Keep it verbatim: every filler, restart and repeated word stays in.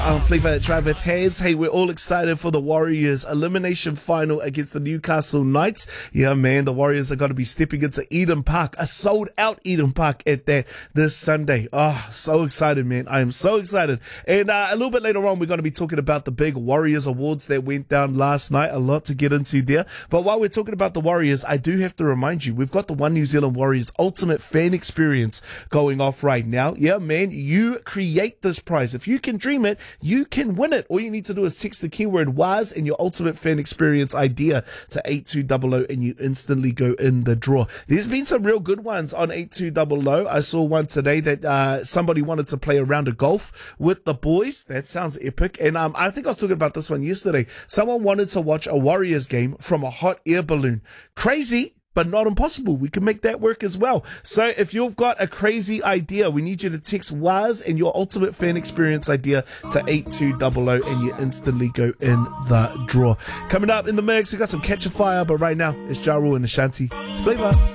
I'm Flavor Drive with Hands. Hey, we're all excited for the Warriors elimination final against the Newcastle Knights. Yeah, man, the Warriors are going to be stepping into Eden Park, a sold out Eden Park at that this Sunday. Oh, so excited, man. I am so excited. And uh, a little bit later on, we're going to be talking about the big Warriors awards that went down last night. A lot to get into there. But while we're talking about the Warriors, I do have to remind you, we've got the One New Zealand Warriors Ultimate Fan Experience going off right now. Yeah, man, you create this prize. If you can dream it, you can win it. All you need to do is text the keyword W A S and your Ultimate Fan Experience idea to eight two zero zero and you instantly go in the draw. There's been some real good ones on eight two zero zero. I saw one today that uh, somebody wanted to play a round of golf with the boys. That sounds epic. And um, I think I was talking about this one yesterday. Someone wanted to watch a Warriors game from a hot air balloon. Crazy, but not impossible. We can make that work as well. So if you've got a crazy idea, we need you to text W A S and your Ultimate Fan Experience idea to eight two zero zero and you instantly go in the draw. Coming up in the mix, we got some Catch a Fire, but right now it's Ja Rule and Ashanti. It's Flavor.